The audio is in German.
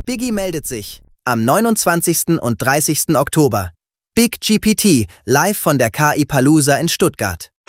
Biggie meldet sich am 29. und 30. Oktober. Big GPT live von der KI Palooza in Stuttgart.